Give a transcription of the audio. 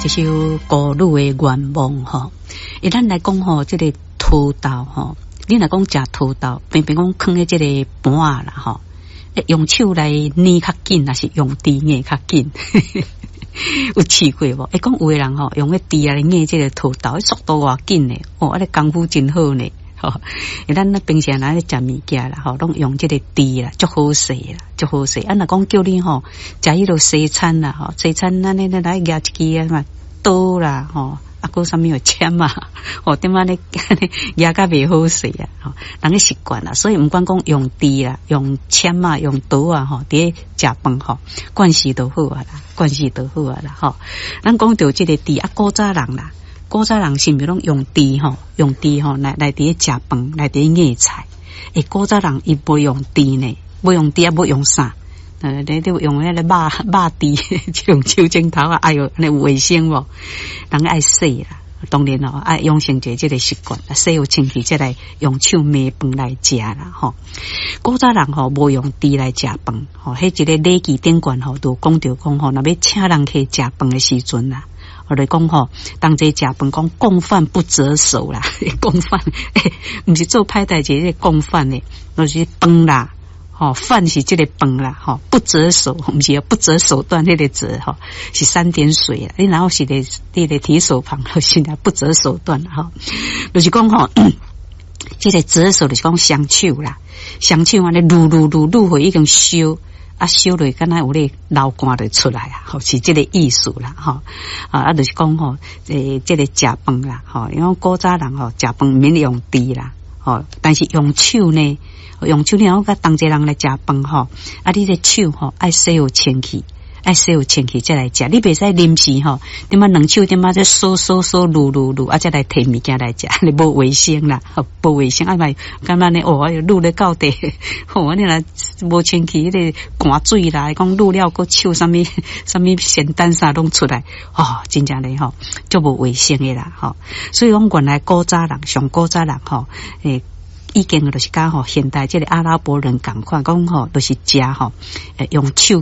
这首歌女的愿望吼，咱来讲吼，这个土豆吼，你若讲食土豆，偏偏讲放喺这个盘啊啦吼，用手来捏较紧，还是用箸捏较紧？有试过无？讲有的人吼，用个箸来捏这个土豆，速度偌紧呢，哦，个功夫真好呢。吼，咱平常来食物件啦，吼，拢用这个箸啦，足好势啦，足好势。若讲叫你吼，食迄落西餐啦，吼，西餐咱来夹一支啊嘛，刀啦，吼，个啥物有签啊，吼，点仔咧夹甲袂好势啊，吼，人个习惯啦，所以毋管讲用箸啦，用签啊，用刀啊，吼，伫食饭吼，惯势都好啊啦，惯势都好啊啦，吼。咱讲到这个箸啊，古早人啦。古早人是毋是拢用箸吼，用箸吼来伫食饭，来伫捏菜。古早人伊不用箸呢，不用箸也不用啥，你都用迄个肉箸，用手指头啊，哎哟，安尼有卫生无？人爱洗啦，当然咯，爱养成一个习惯，洗好清气，再来用手捏饭来食啦，吼。古早人吼无用箸来食饭，吼，迄一个礼记典卷吼，都讲着讲吼，若要请人去食饭的时阵啦。我来讲吼，当这食饭讲共饭不择手啦，共饭毋是做歹代志，这共饭呢，就是饭啦，吼饭是这个饭啦，吼不择手，毋是不择手段那个择吼，是三点水啊，你然后是那个提手旁，现在不择手段哈，就是讲吼，这个择手就是讲双手啦，双手安尼撸回已经烧。啊，烧落敢若有咧流汗就出来啊，吼是这个意思啦，吼就是讲吼，这个食饭啦，吼，因为古早人吼食饭免用箸啦，吼，但是用手呢，我甲当地人来食饭吼，啊，你的手吼爱洗好清气，爱洗好清气再来食，你袂使临时吼，点仔两手点仔再梳撸，啊，再来摕物件来食，你无卫生啦，无卫生，啊咪干嘛呢？哦，撸咧到底，吼，你若无清气，迄个汗水啦，讲撸了个手啥物仙丹啥拢出来，哦，真正嘞吼，足无卫生的啦，吼，所以讲原来古早人上古早人吼，已经就是甲吼现代这个阿拉伯人共款，讲吼就是食吼，用手。